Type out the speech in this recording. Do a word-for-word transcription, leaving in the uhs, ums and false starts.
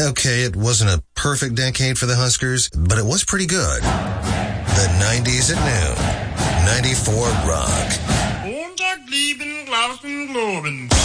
Okay, it wasn't a perfect decade for the Huskers, but it was pretty good. The nineties at noon. ninety-four Rock. Montag, lieben, Glauben, Globen.